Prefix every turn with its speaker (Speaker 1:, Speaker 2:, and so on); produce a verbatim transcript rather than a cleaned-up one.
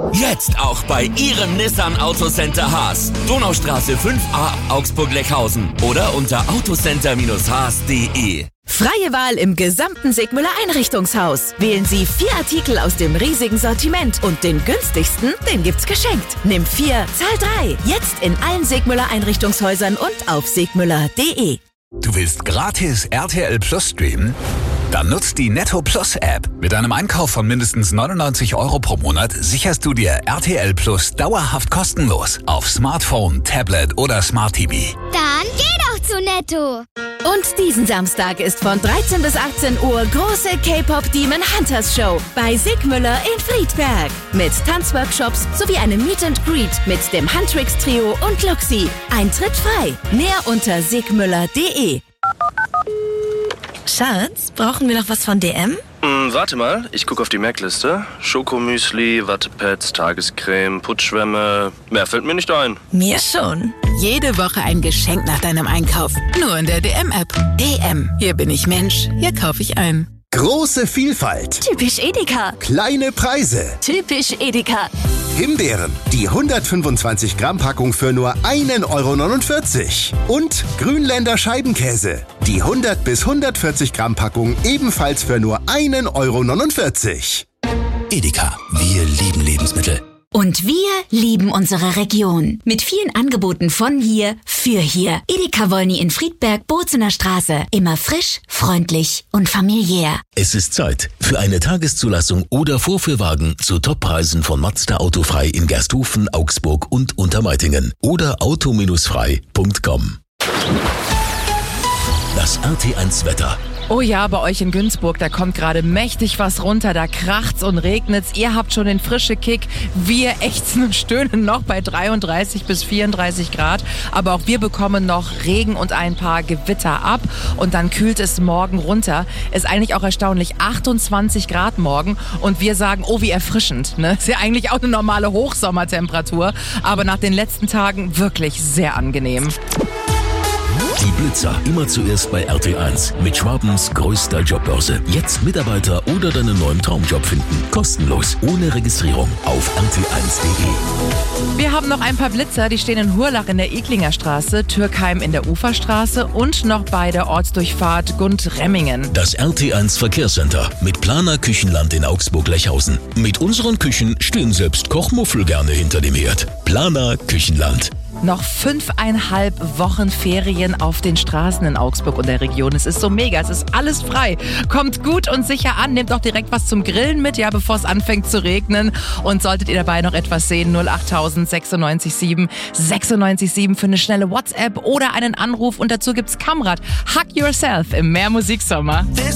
Speaker 1: Jetzt auch bei Ihrem Nissan Autocenter Haas. Donaustraße fünf a Augsburg-Lechhausen oder unter autocenter Haas punkt de.
Speaker 2: Freie Wahl im gesamten Sigmüller Einrichtungshaus. Wählen Sie vier Artikel aus dem riesigen Sortiment und den günstigsten, den gibt's geschenkt. Nimm vier, zahl drei. Jetzt in allen Sigmüller Einrichtungshäusern und auf sigmüller punkt de.
Speaker 3: Du willst gratis R T L Plus streamen? Dann nutzt die Netto Plus App. Mit einem Einkauf von mindestens neunundneunzig Euro pro Monat sicherst du dir R T L Plus dauerhaft kostenlos auf Smartphone, Tablet oder Smart T V.
Speaker 4: Dann geh doch zu Netto.
Speaker 2: Und diesen Samstag ist von dreizehn bis achtzehn Uhr große K-Pop Demon Hunters Show bei Sigmüller in Friedberg. Mit Tanzworkshops sowie einem Meet and Greet mit dem Huntrix Trio und Luxi. Eintritt frei. Mehr unter sigmüller punkt de.
Speaker 5: Schatz, brauchen wir noch was von D M?
Speaker 6: Hm, warte mal, ich gucke auf die Merkliste. Schokomüsli, Wattepads, Tagescreme, Putzschwämme. Mehr fällt mir nicht ein.
Speaker 5: Mir schon.
Speaker 7: Jede Woche ein Geschenk nach deinem Einkauf. Nur in der D M-App. D M. Hier bin ich Mensch. Hier kaufe ich ein.
Speaker 8: Große Vielfalt.
Speaker 5: Typisch Edeka.
Speaker 8: Kleine Preise.
Speaker 5: Typisch Edeka.
Speaker 8: Himbeeren, die hundertfünfundzwanzig Gramm Packung für nur ein Euro neunundvierzig. Und Grünländer Scheibenkäse, die hundert bis hundertvierzig Gramm Packung ebenfalls für nur ein Euro neunundvierzig.
Speaker 3: Edeka, wir lieben Lebensmittel.
Speaker 2: Und wir lieben unsere Region. Mit vielen Angeboten von hier, für hier. Edeka Wolny in Friedberg, Bozener Straße. Immer frisch, freundlich und familiär.
Speaker 9: Es ist Zeit für eine Tageszulassung oder Vorführwagen zu Toppreisen von Mazda Autofrei in Gersthofen, Augsburg und Untermeitingen. Oder auto frei punkt com. Das R T eins Wetter.
Speaker 10: Oh ja, bei euch in Günzburg, da kommt gerade mächtig was runter, da kracht's und regnet's. Ihr habt schon den frischen Kick. Wir ächzen und stöhnen noch bei dreiunddreißig bis vierunddreißig Grad. Aber auch wir bekommen noch Regen und ein paar Gewitter ab. Und dann kühlt es morgen runter. Ist eigentlich auch erstaunlich, achtundzwanzig Grad morgen. Und wir sagen, oh, wie erfrischend. Ne? Ist ja eigentlich auch eine normale Hochsommertemperatur. Aber nach den letzten Tagen wirklich sehr angenehm.
Speaker 9: Die Blitzer immer zuerst bei R T eins mit Schwabens größter Jobbörse. Jetzt Mitarbeiter oder deinen neuen Traumjob finden. Kostenlos, ohne Registrierung auf r t eins punkt de.
Speaker 10: Wir haben noch ein paar Blitzer, die stehen in Hurlach in der Eklinger Straße, Türkheim in der Uferstraße und noch bei der Ortsdurchfahrt Gund-Remmingen.
Speaker 9: Das R T eins Verkehrscenter mit Planer Küchenland in Augsburg-Lechhausen. Mit unseren Küchen stehen selbst Kochmuffel gerne hinter dem Herd. Planer Küchenland.
Speaker 10: Noch fünfeinhalb Wochen Ferien auf den Straßen in Augsburg und der Region. Es ist so mega, es ist alles frei. Kommt gut und sicher an, nehmt auch direkt was zum Grillen mit, ja, bevor es anfängt zu regnen. Und solltet ihr dabei noch etwas sehen, null acht tausend sechsundneunzig sieben sechsundneunzig sieben für eine schnelle WhatsApp oder einen Anruf. Und dazu gibt's Kamrat, Hug Yourself im Mehr Musiksommer.